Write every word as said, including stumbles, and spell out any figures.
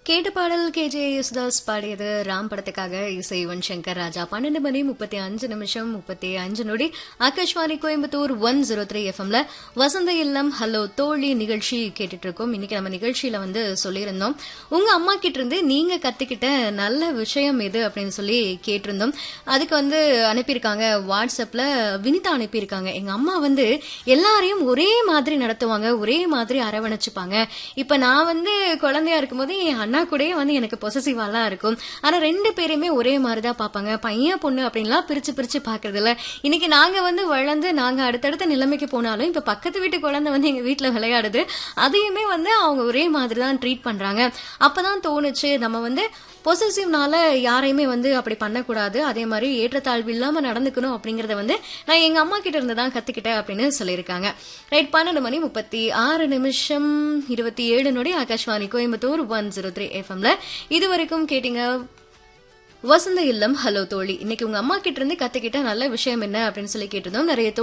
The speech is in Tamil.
கேட்ட பாடல் கே ஜே யேசுதாஸ் பாடியது ராம் படத்துக்காக இசை யுவன் சங்கர் ராஜா. பன்னெண்டு மணி முப்பத்தி அஞ்சு நிமிஷம் முப்பத்தி அஞ்சு நொடி. Akashvani Coimbatore one zero three எஃப்எம்ல வசந்த இல்லம் ஹலோ தோழி நிகழ்ச்சி கேட்டுட்டு இருக்கோம். இன்னைக்கு நம்ம நிகழ்ச்சியில வந்து சொல்லியிருந்தோம், உங்க அம்மா கிட்ட இருந்து நீங்க கத்துக்கிட்ட நல்ல விஷயம் எது அப்படின்னு சொல்லி கேட்டிருந்தோம். அதுக்கு வந்து அனுப்பியிருக்காங்க வாட்ஸ்அப்ல வினிதா அனுப்பியிருக்காங்க. எங்க அம்மா வந்து எல்லாரையும் ஒரே மாதிரி நடத்துவாங்க, ஒரே மாதிரி அரவணைச்சுப்பாங்க. இப்ப நான் வந்து குழந்தையா இருக்கும்போது என் அண்ணா கூடயே வந்து எனக்கு பொசசிவாலாம் இருக்கும். ஆனா ரெண்டு பேருமே ஒரே மாதிரிதான் பாப்பாங்க. பையன் பொண்ணு அப்படின்லாம் பிரிச்சு பிரிச்சு பாக்குறது இல்ல. இன்னைக்கு நாங்க வந்து வளர்ந்து நாங்க அடுத்தடுத்த நிலைமைக்கு போனாலும் இப்ப பக்கத்து வீட்டு குழந்தை வந்து எங்க வீட்டுல விளையாடுது, அதையுமே வந்து அவங்க ஒரே மாதிரி தான் ட்ரீட் பண்றாங்க. அப்பதான் தோணுச்சு, நம்ம வந்து பொசசிவ்னால யாரையுமே வந்து அப்படி பண்ணக்கூடாது, அதே மாதிரி ஏற்றத்தாழ்வு இல்லாம நடந்துக்கணும் அப்படிங்கறத வந்து நான் எங்க அம்மா கிட்ட இருந்து தான் கத்துக்கிட்டேன் அப்படின்னு சொல்லியிருக்காங்க. ரைட், பன்னெண்டு மணி முப்பத்தி ஆறு நிமிஷம் இருபத்தி ஏழு நொடி. Akashvani Coimbatore one zero three எஃப்எம்ல இதுவரைக்கும் கேட்டீங்க வசந்த இல்லம் ஹலோ தோழி. இன்னைக்கு உங்க அம்மா கிட்ட இருந்து கத்துக்கிட்ட நல்ல விஷயம் என்ன அப்படின்னு சொல்லி கேட்டிருந்தோம். நிறைய